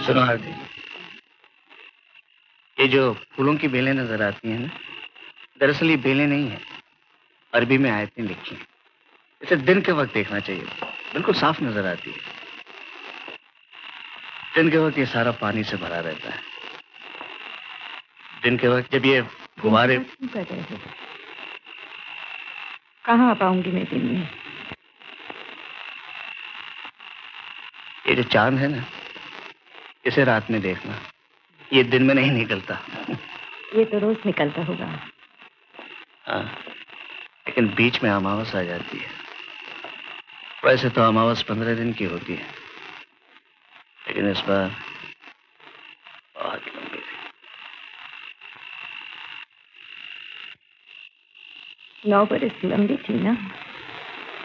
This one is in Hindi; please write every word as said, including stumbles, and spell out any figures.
सुनो आरती, ये जो फूलों की बेलें नजर आती हैं ना, दरअसल ये बेलें नहीं है, अरबी में आयतें लिखी हैं। इसे दिन के वक्त देखना चाहिए, बिल्कुल साफ नजर आती है। दिन के वक्त ये सारा पानी से भरा रहता है। दिन के वक्त जब ये फुहारे कर रहे हो, कहाँ आ पाऊंगी मैं दिन में? ये जो चांद है ना, इसे रात में देखना, ये दिन में नहीं निकलता। ये तो रोज निकलता होगा। हाँ, लेकिन बीच में अमावस आ जाती है। वैसे तो अमावस पंद्रह दिन की होती है, लेकिन इस बार बहुत लंबी थी। नौ बरस लंबी थी ना।